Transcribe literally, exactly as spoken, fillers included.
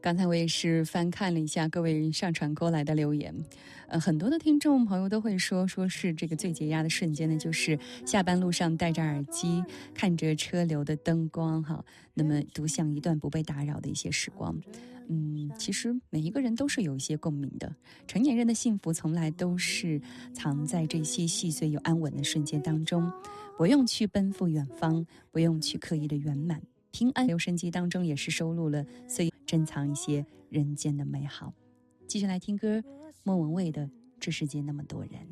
刚才我也是翻看了一下各位上传过来的留言，呃，很多的听众朋友都会说，说是这个最解压的瞬间呢，就是下班路上戴着耳机，看着车流的灯光哈，那么独享一段不被打扰的一些时光。嗯，其实每一个人都是有一些共鸣的，成年人的幸福从来都是藏在这些细碎又安稳的瞬间当中，不用去奔赴远方，不用去刻意的圆满。平安留声机当中也是收录了岁月珍藏一些人间的美好。继续来听歌，莫文蔚的《这世界那么多人》。